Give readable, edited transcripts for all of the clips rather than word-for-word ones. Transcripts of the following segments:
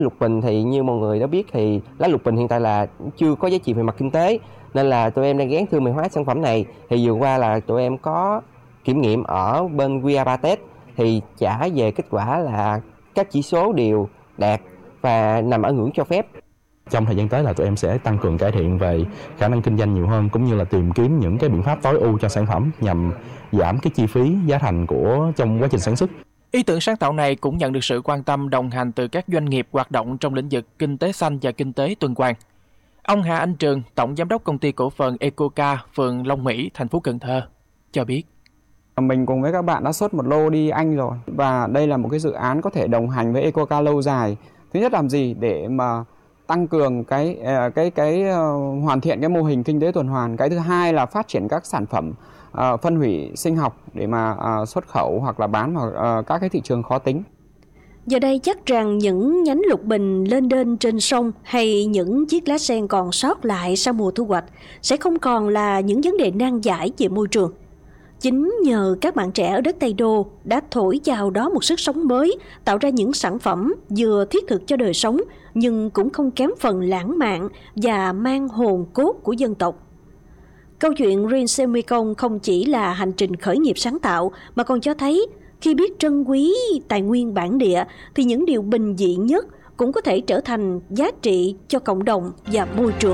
Lục bình thì như mọi người đã biết thì lá lục bình hiện tại là chưa có giá trị về mặt kinh tế, nên là tụi em đang gán thương mại hóa sản phẩm này. Thì vừa qua là tụi em có kiểm nghiệm ở bên QA Test thì trả về kết quả là các chỉ số đều đạt và nằm ở ngưỡng cho phép. Trong thời gian tới là tụi em sẽ tăng cường cải thiện về khả năng kinh doanh nhiều hơn, cũng như là tìm kiếm những cái biện pháp tối ưu cho sản phẩm nhằm giảm cái chi phí giá thành trong quá trình sản xuất. Ý tưởng sáng tạo này cũng nhận được sự quan tâm đồng hành từ các doanh nghiệp hoạt động trong lĩnh vực kinh tế xanh và kinh tế tuần hoàn. Ông Hà Anh Trường, Tổng Giám đốc Công ty Cổ phần Ecoca, phường Long Mỹ, thành phố Cần Thơ, cho biết. Mình cùng với các bạn đã xuất một lô đi Anh rồi, và đây là một cái dự án có thể đồng hành với Ecoca lâu dài. Thứ nhất làm gì để mà tăng cường hoàn thiện cái mô hình kinh tế tuần hoàn. Cái thứ hai là phát triển các sản phẩm phân hủy sinh học để mà xuất khẩu hoặc là bán vào các cái thị trường khó tính. Giờ đây chắc rằng những nhánh lục bình lênh đênh trên sông hay những chiếc lá sen còn sót lại sau mùa thu hoạch sẽ không còn là những vấn đề nan giải về môi trường. Chính nhờ các bạn trẻ ở đất Tây Đô đã thổi vào đó một sức sống mới, tạo ra những sản phẩm vừa thiết thực cho đời sống nhưng cũng không kém phần lãng mạn và mang hồn cốt của dân tộc. Câu chuyện Green Semicon không chỉ là hành trình khởi nghiệp sáng tạo mà còn cho thấy khi biết trân quý tài nguyên bản địa thì những điều bình dị nhất cũng có thể trở thành giá trị cho cộng đồng và môi trường.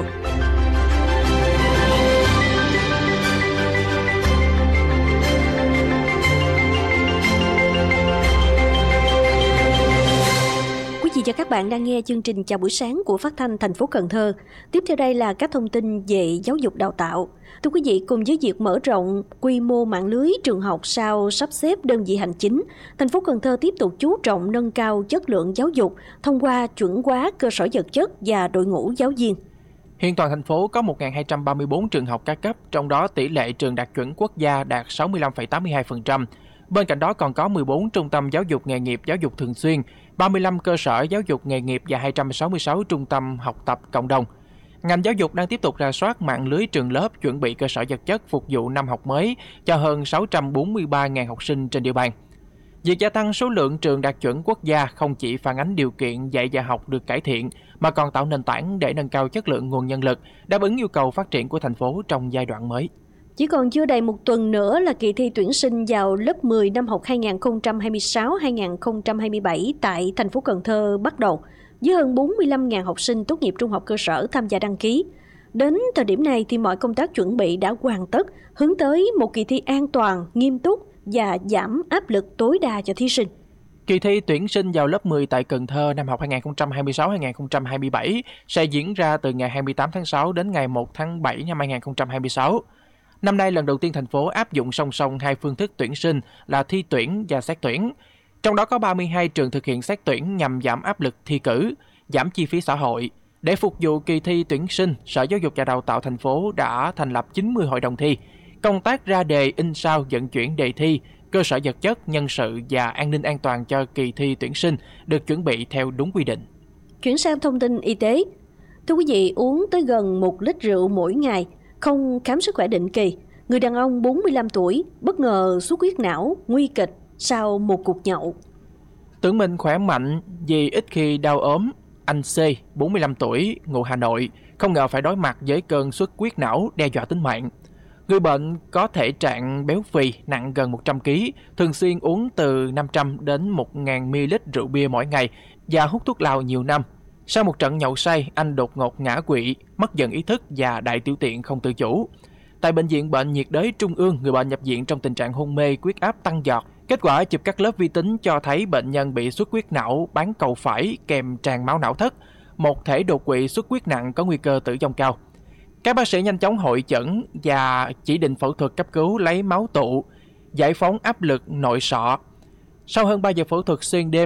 Quý vị và các bạn đang nghe chương trình Chào buổi sáng của Phát thanh thành phố Cần Thơ. Tiếp theo đây là các thông tin về giáo dục đào tạo. Thưa quý vị, cùng với việc mở rộng quy mô mạng lưới trường học sau sắp xếp đơn vị hành chính, thành phố Cần Thơ tiếp tục chú trọng nâng cao chất lượng giáo dục thông qua chuẩn hóa cơ sở vật chất và đội ngũ giáo viên. Hiện toàn thành phố có 1.234 trường học các cấp, trong đó tỷ lệ trường đạt chuẩn quốc gia đạt 65,82%. Bên cạnh đó còn có 14 trung tâm giáo dục nghề nghiệp giáo dục thường xuyên, 35 cơ sở giáo dục nghề nghiệp và 266 trung tâm học tập cộng đồng. Ngành giáo dục đang tiếp tục rà soát mạng lưới trường lớp chuẩn bị cơ sở vật chất phục vụ năm học mới cho hơn 643.000 học sinh trên địa bàn. Việc gia tăng số lượng trường đạt chuẩn quốc gia không chỉ phản ánh điều kiện dạy và học được cải thiện, mà còn tạo nền tảng để nâng cao chất lượng nguồn nhân lực, đáp ứng yêu cầu phát triển của thành phố trong giai đoạn mới. Chỉ còn chưa đầy một tuần nữa là kỳ thi tuyển sinh vào lớp 10 năm học 2026-2027 tại thành phố Cần Thơ bắt đầu, với hơn 45.000 học sinh tốt nghiệp trung học cơ sở tham gia đăng ký. Đến thời điểm này thì mọi công tác chuẩn bị đã hoàn tất, hướng tới một kỳ thi an toàn, nghiêm túc và giảm áp lực tối đa cho thí sinh. Kỳ thi tuyển sinh vào lớp 10 tại Cần Thơ năm học 2026-2027 sẽ diễn ra từ ngày 28 tháng 6 đến ngày 1 tháng 7 năm 2026. Năm nay lần đầu tiên thành phố áp dụng song song hai phương thức tuyển sinh là thi tuyển và xét tuyển. Trong đó có 32 trường thực hiện xét tuyển nhằm giảm áp lực thi cử, giảm chi phí xã hội. Để phục vụ kỳ thi tuyển sinh, Sở Giáo dục và Đào tạo thành phố đã thành lập 90 hội đồng thi. Công tác ra đề, in sao, vận chuyển đề thi, cơ sở vật chất, nhân sự và an ninh an toàn cho kỳ thi tuyển sinh được chuẩn bị theo đúng quy định. Chuyển sang thông tin y tế. Thưa quý vị, uống tới gần 1 lít rượu mỗi ngày, không khám sức khỏe định kỳ. Người đàn ông 45 tuổi bất ngờ xuất huyết não nguy kịch sau một cuộc nhậu. Tưởng mình khỏe mạnh vì ít khi đau ốm, anh C, 45 tuổi, ngụ Hà Nội, không ngờ phải đối mặt với cơn xuất huyết não đe dọa tính mạng. Người bệnh có thể trạng béo phì, nặng gần 100 kg, thường xuyên uống từ 500 đến 1.000 ml rượu bia mỗi ngày và hút thuốc lào nhiều năm. Sau một trận nhậu say, anh đột ngột ngã quỵ, mất dần ý thức và đại tiểu tiện không tự chủ. Tại Bệnh viện Bệnh nhiệt đới Trung ương, người bệnh nhập viện trong tình trạng hôn mê, huyết áp tăng giọt. Kết quả chụp các lớp vi tính cho thấy bệnh nhân bị xuất huyết não bán cầu phải kèm tràn máu não thất, một thể đột quỵ xuất huyết nặng có nguy cơ tử vong cao. Các bác sĩ nhanh chóng hội chẩn và chỉ định phẫu thuật cấp cứu lấy máu tụ, giải phóng áp lực nội sọ. Sau hơn 3 giờ phẫu thuật xuyên đêm,